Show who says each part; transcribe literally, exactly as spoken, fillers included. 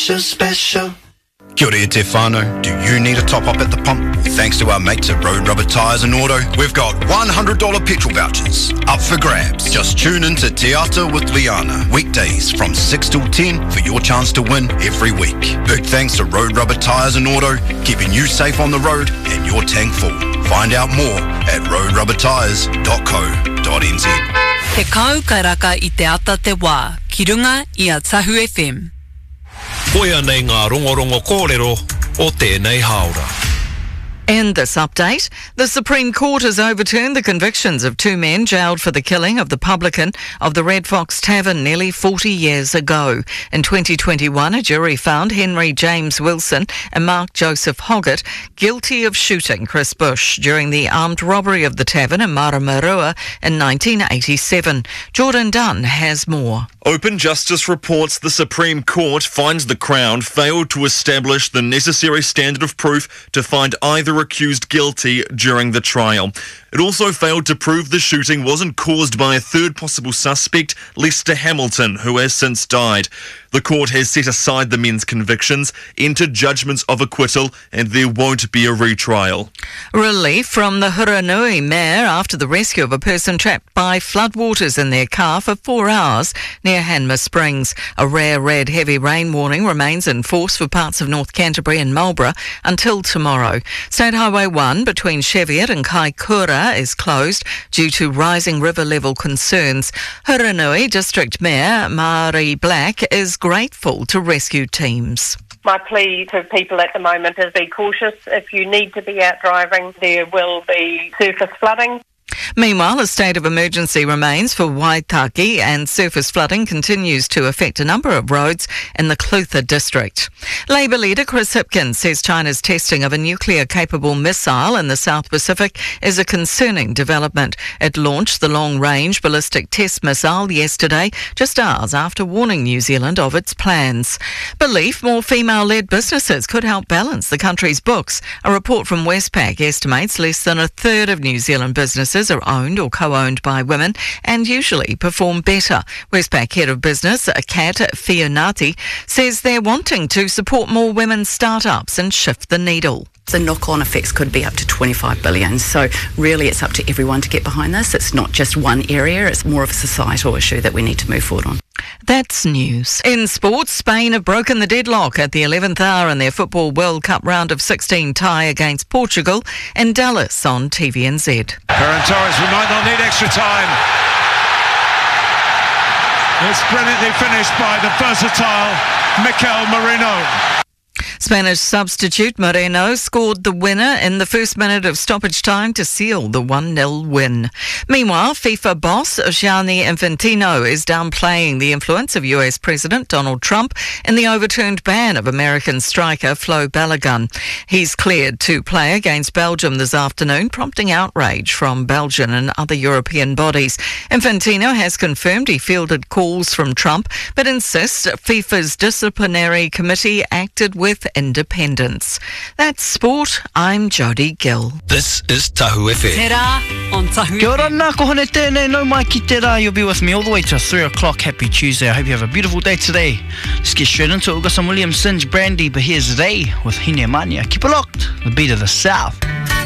Speaker 1: special, special. Kia ora te whānau. Do you need a top-up at the pump? Well, thanks to our mates at Road Rubber Tyres and Auto, we've got one hundred dollars petrol vouchers up for grabs. Just tune in to Te Ata with Liana, weekdays from six till ten for your chance to win every week. Big thanks to Road Rubber Tyres and Auto, keeping you safe on the road and your tank full. Find out more at road rubber tyres dot co dot n z.
Speaker 2: Te kau kairaka I te ata te wā, ki runga I a Tahu F M.
Speaker 3: Koia nei ngā rongorongo kōrero o tēnei haora.
Speaker 4: In this update, the Supreme Court has overturned the convictions of two men jailed for the killing of the publican of the Red Fox Tavern nearly forty years ago. In twenty twenty-one, a jury found Henry James Wilson and Mark Joseph Hoggett guilty of shooting Chris Bush during the armed robbery of the tavern in Maramarua in nineteen eighty-seven. Jordan Dunn has more.
Speaker 5: Open Justice reports the Supreme Court finds the Crown failed to establish the necessary standard of proof to find either accused guilty during the trial. It also failed to prove the shooting wasn't caused by a third possible suspect, Lester Hamilton, who has since died. The court has set aside the men's convictions, entered judgments of acquittal, and there won't be a retrial.
Speaker 4: Relief from the Huranui mayor after the rescue of a person trapped by floodwaters in their car for four hours near Hanmer Springs. A rare red heavy rain warning remains in force for parts of North Canterbury and Marlborough until tomorrow. State Highway one between Cheviot and Kaikoura is closed due to rising river level concerns. Huranui District Mayor Mari Black is grateful to rescue teams.
Speaker 6: My plea to people at the moment is be cautious. If you need to be out driving, there will be surface flooding.
Speaker 4: Meanwhile, a state of emergency remains for Waitaki and surface flooding continues to affect a number of roads in the Clutha district. Labour leader Chris Hipkins says China's testing of a nuclear-capable missile in the South Pacific is a concerning development. It launched the long-range ballistic test missile yesterday, just hours after warning New Zealand of its plans. Belief more female-led businesses could help balance the country's books. A report from Westpac estimates less than a third of New Zealand businesses are owned or co-owned by women and usually perform better. Westpac Head of Business, Kat Fionati, says they're wanting to support more women's startups and shift the needle.
Speaker 7: The knock-on effects could be up to twenty-five billion. So really it's up to everyone to get behind this. It's not just one area, it's more of a societal issue that we need to move forward on.
Speaker 4: That's news. In sports, Spain have broken the deadlock at the eleventh hour in their Football World Cup round of sixteen tie against Portugal in Dallas on T V N Z.
Speaker 8: Ferran Torres, we might not need extra time. It's brilliantly finished by the versatile Mikel Merino.
Speaker 4: Spanish substitute Moreno scored the winner in the first minute of stoppage time to seal the one nil win. Meanwhile, FIFA boss Gianni Infantino is downplaying the influence of U S President Donald Trump in the overturned ban of American striker Flo Balogun. He's cleared to play against Belgium this afternoon, prompting outrage from Belgian and other European bodies. Infantino has confirmed he fielded calls from Trump, but insists FIFA's disciplinary committee acted with independence. That's sport. I'm Jodie Gill.
Speaker 3: This is Tahu F M.
Speaker 2: Te rā on Tahu
Speaker 9: Kia ora
Speaker 2: F M.
Speaker 9: nā, ko hone tēnei, no mai ki te rā. You'll be with me all the way to three o'clock. Happy Tuesday. I hope you have a beautiful day today. Let's get straight into it. We've got some William Singe Brandy, but here's Ray with Hine Mania. Keep it locked. The beat of the South.